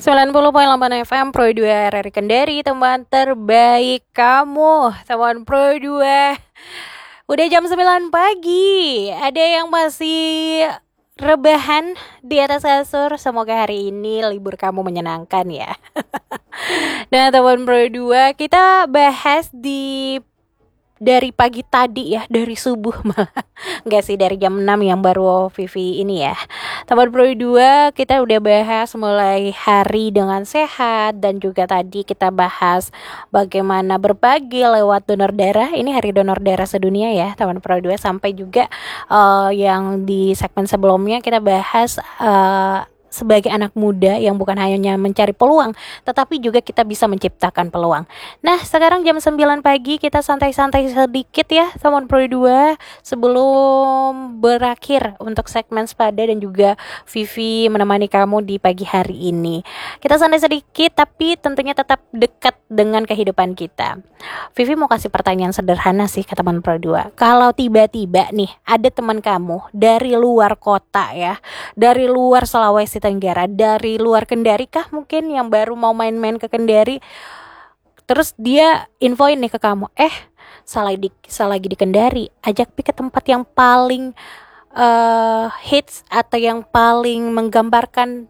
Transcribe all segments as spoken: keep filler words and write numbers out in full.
sembilan puluh koma delapan F M Pro dua R R I Kendari, teman terbaik kamu, teman Pro dua. Udah jam sembilan pagi. Ada yang masih rebahan di atas kasur. Semoga hari ini libur kamu menyenangkan ya. Nah, teman Pro dua, kita bahas di dari pagi tadi ya, dari subuh malah. Enggak sih, dari jam enam yang baru Vivi ini ya. Teman Pro dua, kita udah bahas mulai hari dengan sehat, dan juga tadi kita bahas bagaimana berbagi lewat donor darah. Ini hari donor darah sedunia ya, teman Pro dua. Sampai juga uh, yang di segmen sebelumnya kita bahas uh, sebagai anak muda yang bukan hanya mencari peluang, tetapi juga kita bisa menciptakan peluang. Nah, sekarang jam sembilan pagi, kita santai-santai sedikit ya, teman Pro dua, sebelum berakhir untuk segmen Spada dan juga Vivi menemani kamu di pagi hari ini. Kita santai sedikit, tapi tentunya tetap dekat dengan kehidupan kita. Vivi mau kasih pertanyaan sederhana sih ke teman Pro dua. Kalau tiba-tiba nih, ada teman kamu dari luar kota ya, dari luar Sulawesi Tenggara, dari luar Kendari kah mungkin, yang baru mau main-main ke Kendari, terus dia infoin nih ke kamu, eh salah di salah lagi di Kendari, ajak pi ke tempat yang paling uh, hits atau yang paling menggambarkan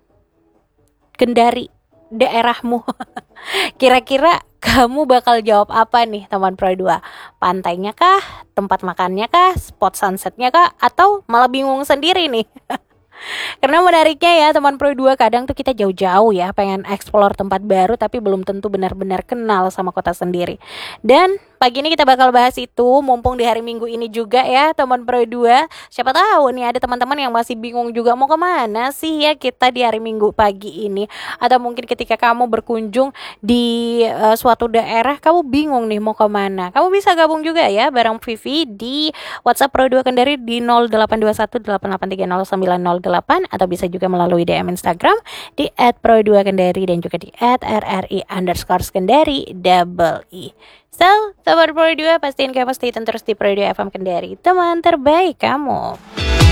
Kendari, daerahmu. Kira-kira kamu bakal jawab apa nih, teman Pro dua? Pantainya kah, tempat makannya kah, spot sunsetnya kah, atau malah bingung sendiri nih? Karena menariknya ya, teman Pro dua, kadang tuh kita jauh-jauh ya pengen explore tempat baru, tapi belum tentu benar-benar kenal sama kota sendiri. Dan pagi ini kita bakal bahas itu, mumpung di hari Minggu ini juga ya, teman Pro dua. Siapa tahu nih ada teman-teman yang masih bingung juga mau kemana sih ya kita di hari Minggu pagi ini. Atau mungkin ketika kamu berkunjung di uh, suatu daerah, kamu bingung nih mau kemana. Kamu bisa gabung juga ya bareng Vivi di WhatsApp Pro dua Kendari di nol delapan dua satu delapan delapan tiga nol sembilan nol delapan, atau bisa juga melalui D M Instagram di et pro dua kendari dan juga di et r r i underscore kendari double i. So, sobat Pro dua, pastiin kamu stay tune terus di Pro dua F M Kendari, teman terbaik kamu.